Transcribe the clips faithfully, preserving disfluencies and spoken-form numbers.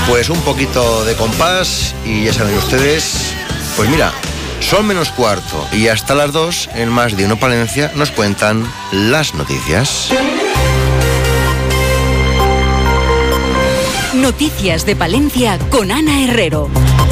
Pues un poquito de compás y ya saben ustedes, pues mira, son menos cuarto y hasta las dos en Más de Uno Palencia nos cuentan las noticias. Noticias de Palencia con Ana Herrero.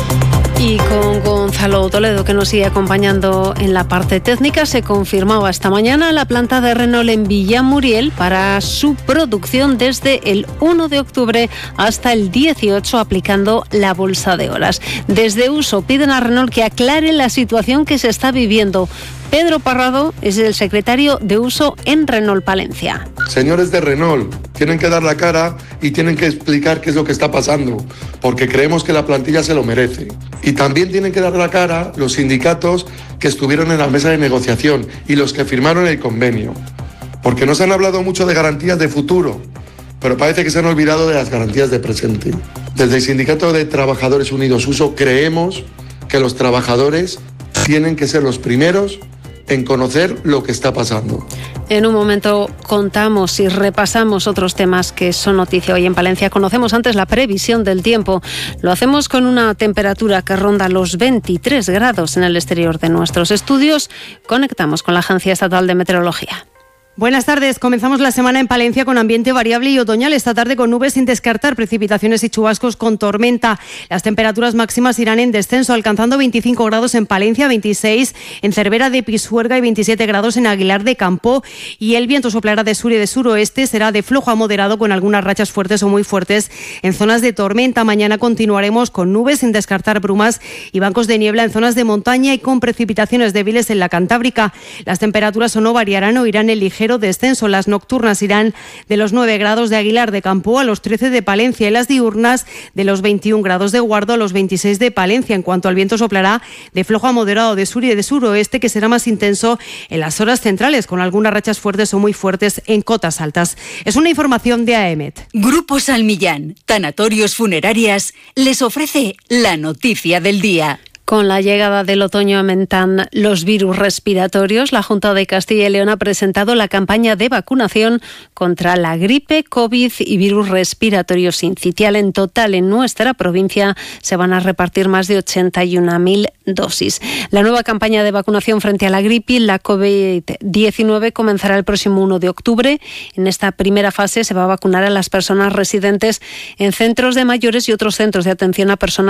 Y con Gonzalo Toledo, que nos sigue acompañando en la parte técnica. Se confirmaba esta mañana la planta de Renault en Villamuriel para su producción desde el uno de octubre hasta el dieciocho, aplicando la bolsa de horas. Desde Uso piden a Renault que aclare la situación que se está viviendo. Pedro Parrado es el secretario de Uso en Renault Palencia. Señores de Renault, tienen que dar la cara y tienen que explicar qué es lo que está pasando, porque creemos que la plantilla se lo merece. Y también tienen que dar la cara los sindicatos que estuvieron en la mesa de negociación y los que firmaron el convenio, porque nos han hablado mucho de garantías de futuro, pero parece que se han olvidado de las garantías de presente. Desde el Sindicato de Trabajadores Unidos Uso creemos que los trabajadores tienen que ser los primeros en conocer lo que está pasando. En un momento contamos y repasamos otros temas que son noticia hoy en Palencia. Conocemos antes la previsión del tiempo. Lo hacemos con una temperatura que ronda los veintitrés grados en el exterior de nuestros estudios. Conectamos con la Agencia Estatal de Meteorología. Buenas tardes. Comenzamos la semana en Palencia con ambiente variable y otoñal. Esta tarde con nubes sin descartar precipitaciones y chubascos con tormenta. Las temperaturas máximas irán en descenso, alcanzando veinticinco grados en Palencia, veintiséis en Cervera de Pisuerga y veintisiete grados en Aguilar de Campo. Y el viento soplará de sur y de suroeste, será de flojo a moderado con algunas rachas fuertes o muy fuertes en zonas de tormenta. Mañana continuaremos con nubes sin descartar brumas y bancos de niebla en zonas de montaña y con precipitaciones débiles en la Cantábrica. Las temperaturas o no variarán o irán en ligero descenso. Las nocturnas irán de los nueve grados de Aguilar de Campo a los trece de Palencia y las diurnas de los veintiún grados de Guardo a los veintiséis de Palencia. En cuanto al viento, soplará de flojo a moderado de sur y de suroeste, que será más intenso en las horas centrales, con algunas rachas fuertes o muy fuertes en cotas altas. Es una información de AEMET. Grupo Salmillán, Tanatorios Funerarias, les ofrece la noticia del día. Con la llegada del otoño aumentan los virus respiratorios. La Junta de Castilla y León ha presentado la campaña de vacunación contra la gripe, COVID y virus respiratorio sincitial. En total, en nuestra provincia se van a repartir más de ochenta y una mil dosis. La nueva campaña de vacunación frente a la gripe y la COVID diecinueve comenzará el próximo uno de octubre. En esta primera fase se va a vacunar a las personas residentes en centros de mayores y otros centros de atención a personas